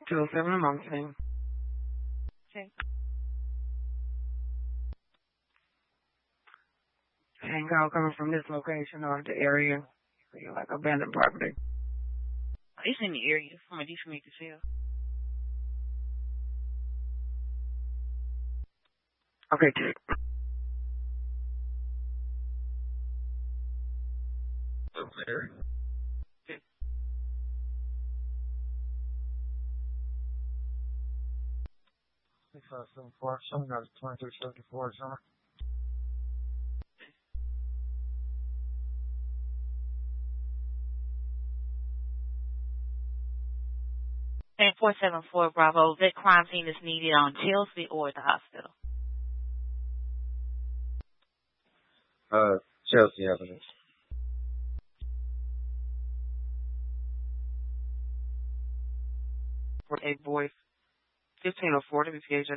207 Mountain. Okay. Hang out coming from this location or the area. Feel like abandoned property. It's in the area from a decent to sell. Okay, check. Okay. 6574, someone got 2374, summer. And 474 Bravo, that crime scene is needed on Chelsea or the hospital? Chelsea Avenue. A voice 1504 WPHS